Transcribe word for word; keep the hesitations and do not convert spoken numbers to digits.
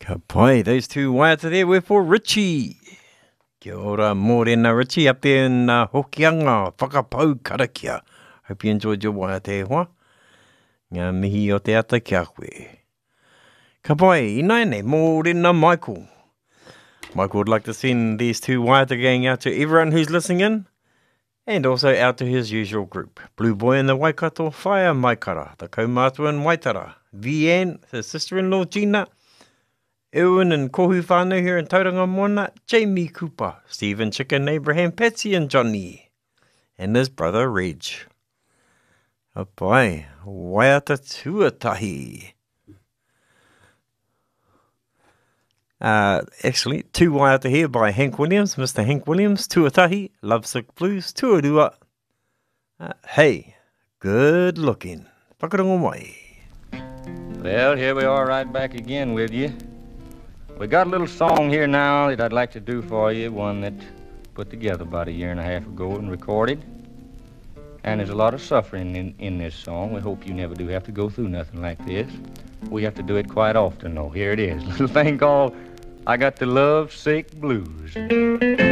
Ka pai, those two waiata there were for Richie. Kia ora, mōrena Richie up there in uh, Hokianga, whakapau karakia. Hope you enjoyed your waiata e hoa. Ngā mihi o te ata kia koe. Ka pai, inaine, mōrena Michael. Michael would like to send these two waiata gang out to everyone who's listening in, and also out to his usual group. Blue Boy in the Waikato, Whaia Maikara, the kaumātua in Waitara, Vianne, his sister-in-law Gina, Ewan and Kohu whānau here in Tauranga Moana, Jamie Cooper, Stephen Chicken, Abraham, Patsy and Johnny, and his brother Reg. Apai, waiata tuatahi. Uh, actually, two waiata here by Hank Williams, Mister Hank Williams, tuatahi, Lovesick Blues, tuarua. Uh, hey, good looking. Whakarongo mai. Well, here we are right back again with you. We got a little song here now that I'd like to do for you, one that put together about a year and a half ago and recorded. And there's a lot of suffering in, in this song. We hope you never do have to go through nothing like this. We have to do it quite often, though. Here it is, a little thing called I Got the Love Sick Blues.